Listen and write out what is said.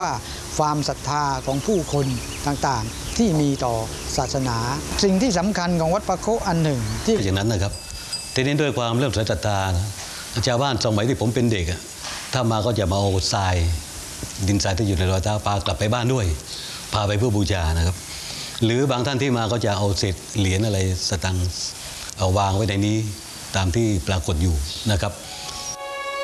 ว่าความศรัทธาของผู้คนต่างๆที่มีต่อศาสนาสิ่งที่สำคัญของวัดพระโคอันหนึ่งที่อย่างนั้นนะครับทีนี้ด้วยความเริ่มใสศรัทธาชาวบ้านสมัยที่ผมเป็นเด็กถ้ามาก็จะมาเอาทรายดินทรายที่อยู่ในรอยเท้าพากลับไปบ้านด้วยพาไปเพื่อบูชานะครับหรือบางท่านที่มาก็จะเอาเศษเหรียญอะไรสตังค์เอาวางไว้ในนี้ตามที่ปรากฏอยู่นะครับ